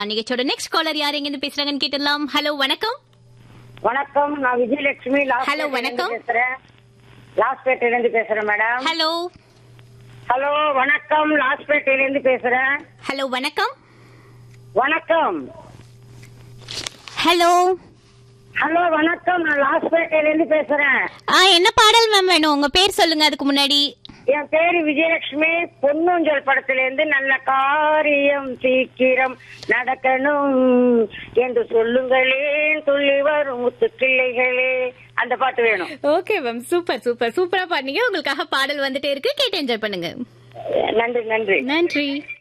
நிகழ்ச்சியோட next caller யார் எங்க இருந்து பேசுறாங்கன்னு கேட்டலாம். ஹலோ வணக்கம். வணக்கம், நான் விஜயலட்சுமி. ஹலோ வணக்கம். லாஸ்பேட்டையில இருந்து பேசுறேன் மேடம். ஹலோ ஹலோ வணக்கம், லாஸ்பேட்டையில இருந்து பேசுறேன். ஹலோ வணக்கம். வணக்கம். ஹலோ ஹலோ வணக்கம், நான் லாஸ்பேட்டையில இருந்து பேசுறேன். என்ன பாடல் மேம் வேணும்? உங்க பேர் சொல்லுங்க அதுக்கு முன்னாடி. என் பேரு விஜயலட்சுமி. பொன்னூஞ்சல் படத்துல இருந்து நல்ல காரியம் சீக்கிரம் நடக்கணும் என்று சொல்லுங்களேன் துள்ளி வரும் முத்து கிள்ளைகளே, அந்த பாட்டு வேணும். ஓகே மேம், சூப்பர் சூப்பர் சூப்பரா பாடுனீங்க. உங்களுக்காக பாடல் வந்துட்டே இருக்கு, கேட்டு என்ஜாய் பண்ணுங்க. நன்றி நன்றி நன்றி.